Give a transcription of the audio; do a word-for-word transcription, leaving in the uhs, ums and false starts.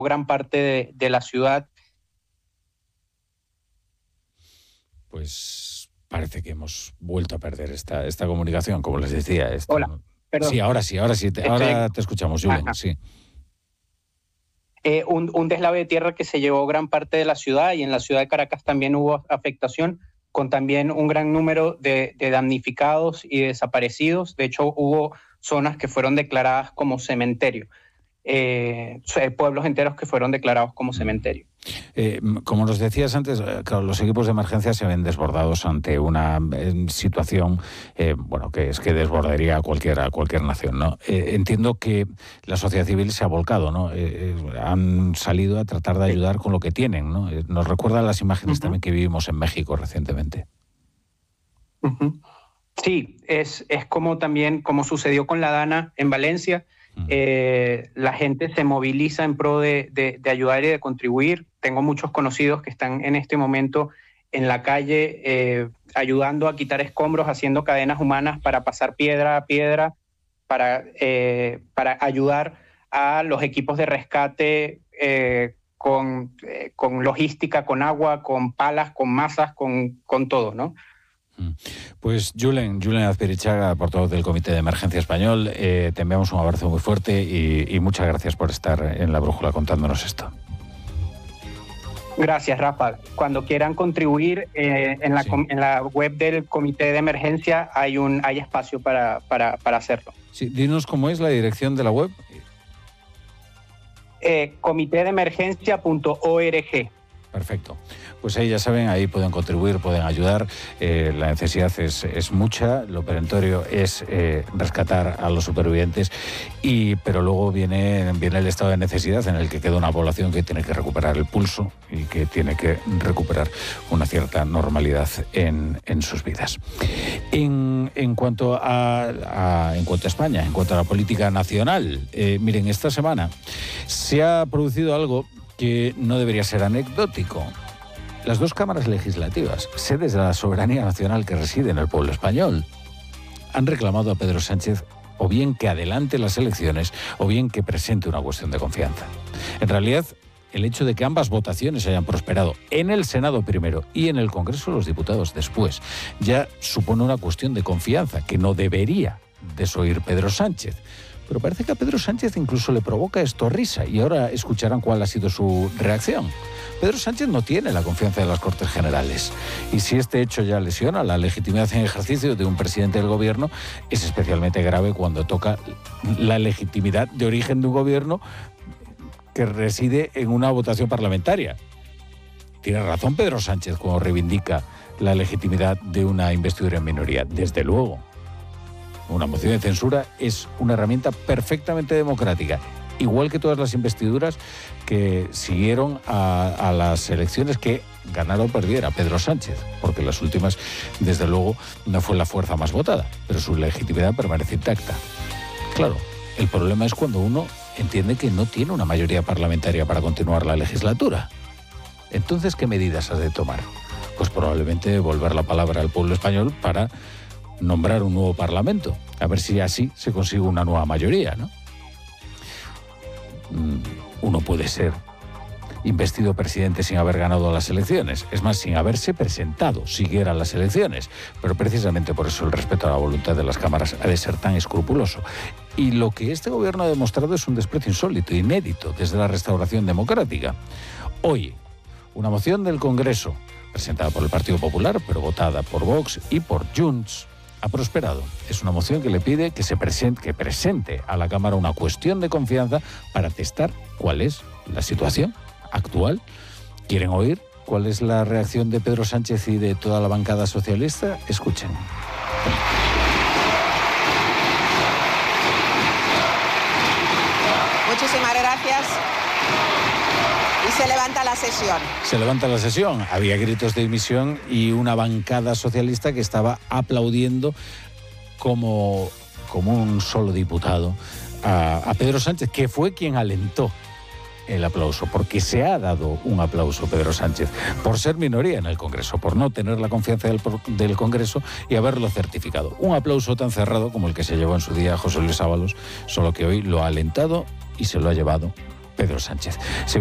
gran parte de, de la ciudad. Pues parece que hemos vuelto a perder esta, esta comunicación, como les decía. Esto... Hola, perdón. Sí, ahora sí, ahora sí. Te, ahora te escuchamos, Julen, Ajá. sí. Eh, un, un deslave de tierra que se llevó gran parte de la ciudad, y en la ciudad de Caracas también hubo afectación, con también un gran número de, de damnificados y desaparecidos. De hecho, hubo zonas que fueron declaradas como cementerio. Eh, pueblos enteros que fueron declarados como cementerio. Eh, como nos decías antes, claro, los equipos de emergencia se ven desbordados ante una eh, situación, eh, bueno, que es que desbordaría a cualquier, a cualquier nación, ¿no? Eh, entiendo que la sociedad civil se ha volcado, ¿no? Eh, han salido a tratar de ayudar con lo que tienen, ¿no? Eh, nos recuerdan las imágenes uh-huh. también que vivimos en México recientemente. Uh-huh. Sí, es, es como también, como sucedió con la Dana en Valencia. Eh, la gente se moviliza en pro de, de, de ayudar y de contribuir. Tengo muchos conocidos que están en este momento en la calle eh, ayudando a quitar escombros, haciendo cadenas humanas para pasar piedra a piedra, para, eh, para ayudar a los equipos de rescate eh, con, eh, con logística, con agua, con palas, con masas, con, con todo, ¿no? Pues Julen, Julen Azpirichaga, portavoz del Comité de Emergencia Español, eh, te enviamos un abrazo muy fuerte y, y muchas gracias por estar en La Brújula contándonos esto. Gracias, Rafa. Cuando quieran contribuir, eh, en, la, sí. en la web del Comité de Emergencia hay un hay espacio para, para, para hacerlo. Sí, dinos cómo es la dirección de la web. Eh, comité de emergencia punto org. Perfecto. Pues ahí ya saben, ahí pueden contribuir, pueden ayudar. Eh, la necesidad es, es mucha, lo perentorio es eh, rescatar a los supervivientes, y, pero luego viene, viene el estado de necesidad en el que queda una población que tiene que recuperar el pulso y que tiene que recuperar una cierta normalidad en, en sus vidas. En, en, cuanto a, a, en cuanto a España, en cuanto a la política nacional, eh, miren, esta semana se ha producido algo que no debería ser anecdótico. Las dos cámaras legislativas, sedes de la soberanía nacional que reside en el pueblo español, han reclamado a Pedro Sánchez o bien que adelante las elecciones o bien que presente una cuestión de confianza. En realidad, el hecho de que ambas votaciones hayan prosperado en el Senado primero y en el Congreso de los Diputados después ya supone una cuestión de confianza que no debería desoír Pedro Sánchez. Pero parece que a Pedro Sánchez incluso le provoca esto risa, y ahora escucharán cuál ha sido su reacción. Pedro Sánchez no tiene la confianza de las Cortes Generales, y si este hecho ya lesiona la legitimidad en ejercicio de un presidente del gobierno, es especialmente grave cuando toca la legitimidad de origen de un gobierno que reside en una votación parlamentaria. Tiene razón Pedro Sánchez cuando reivindica la legitimidad de una investidura en minoría, desde luego. Una moción de censura es una herramienta perfectamente democrática, igual que todas las investiduras que siguieron a, a las elecciones que ganara o perdiera Pedro Sánchez, porque las últimas, desde luego, no fue la fuerza más votada, pero su legitimidad permanece intacta. Claro, el problema es cuando uno entiende que no tiene una mayoría parlamentaria para continuar la legislatura. Entonces, ¿qué medidas has de tomar? Pues probablemente devolver la palabra al pueblo español para nombrar un nuevo parlamento, a ver si así se consigue una nueva mayoría, ¿no? Uno puede ser investido presidente sin haber ganado las elecciones, es más, sin haberse presentado siquiera a las elecciones, pero precisamente por eso el respeto a la voluntad de las cámaras ha de ser tan escrupuloso. Y lo que este gobierno ha demostrado es un desprecio insólito, inédito, desde la restauración democrática. Hoy, una moción del Congreso, presentada por el Partido Popular, pero votada por Vox y por Junts, ha prosperado. Es una moción que le pide que se presente, que presente a la Cámara una cuestión de confianza para testar cuál es la situación actual. ¿Quieren oír cuál es la reacción de Pedro Sánchez y de toda la bancada socialista? Escuchen. Muchísimas gracias. Y se levanta la sesión. Se levanta la sesión. Había gritos de dimisión y una bancada socialista que estaba aplaudiendo como, como un solo diputado a, a Pedro Sánchez, que fue quien alentó el aplauso, porque se ha dado un aplauso a Pedro Sánchez por ser minoría en el Congreso, por no tener la confianza del, del Congreso y haberlo certificado. Un aplauso tan cerrado como el que se llevó en su día José Luis Ábalos, solo que hoy lo ha alentado y se lo ha llevado Pedro Sánchez.